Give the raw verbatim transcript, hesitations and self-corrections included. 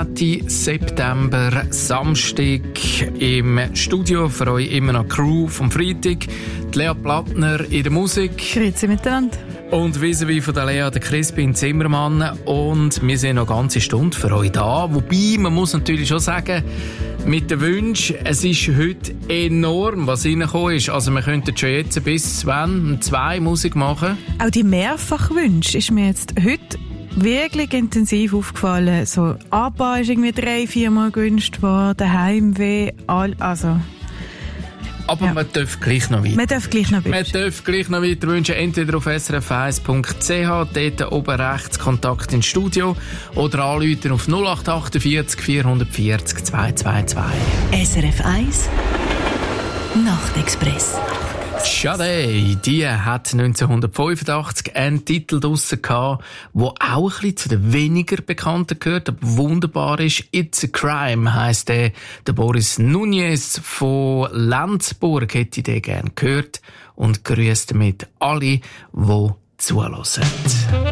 zehnten September, Samstag. Im Studio für euch immer noch Crew vom Freitag. Die Lea Plattner in der Musik. Grüezi miteinander. Und vis-à-vis von der Lea, der Crispin Zimmermann. Und wir sind noch eine ganze Stunde für euch da. Wobei, man muss natürlich schon sagen, mit den Wünschen, es ist heute enorm, was reingekommen ist. Also wir könnten schon jetzt bis wenn, zwei Musik machen. Auch die Mehrfachwünsche ist mir jetzt heute wirklich intensiv aufgefallen. So, ABBA ist irgendwie drei, viermal gewünscht worden, Heimweh, all, also... Aber ja. man darf gleich noch weiter. Man darf gleich noch Man darf gleich noch weiter wünschen, entweder auf s r f eins punkt c h, dort oben rechts Kontakt ins Studio, oder anrufen auf null acht achtundvierzig vierhundertvierzig zweihundertzweiundzwanzig. S R F eins Nachtexpress. Sade, die hat neunzehnhundertfünfundachtzig einen Titel draussen gehabt, der auch ein bisschen zu den weniger bekannten gehört, aber wunderbar ist. It's a Crime heisst der. Der Boris Nunez von Lenzburg hätte ich den gerne gehört und grüßt damit alle, die zuhören.